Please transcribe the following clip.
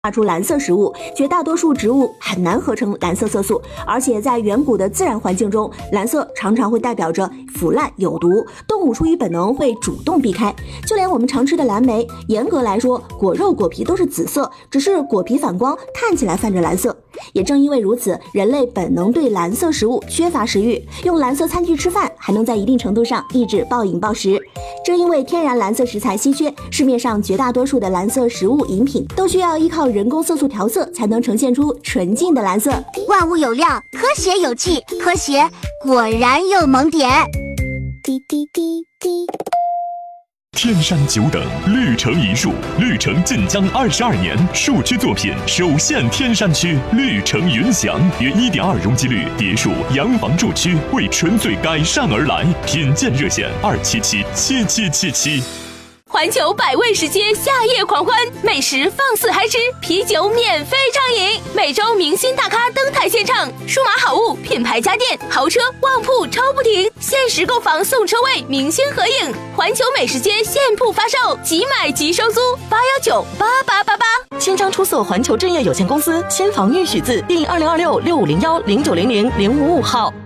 化出蓝色食物，绝大多数植物很难合成蓝色色素，而且在远古的自然环境中，蓝色常常会代表着腐烂有毒，动物出于本能会主动避开。就连我们常吃的蓝莓，严格来说，果肉果皮都是紫色，只是果皮反光，看起来泛着蓝色。也正因为如此，人类本能对蓝色食物缺乏食欲，用蓝色餐具吃饭，还能在一定程度上抑制暴饮暴食。正因为天然蓝色食材稀缺，市面上绝大多数的蓝色食物饮品都需要依靠人工色素调色才能呈现出纯净的蓝色。 万物有料，科学有趣，科学果然有萌点。滴滴滴滴。 天山久等，绿城一树，绿城晋江22年树区作品首现天山区，绿城云翔约1.2容积率别墅洋房住区，为纯粹改善而来，品鉴热线2777777。 环球百味食街夏夜狂欢，美食放肆嗨吃，啤酒免费畅饮，每周明星大咖登台献唱，数码好物、品牌家电、豪车、旺铺超不停，限时购房送车位，明星合影。环球美食街现铺发售，即买即收租，8198888。 新章出售环球正业有限公司，先房预许字第202665010900-055号。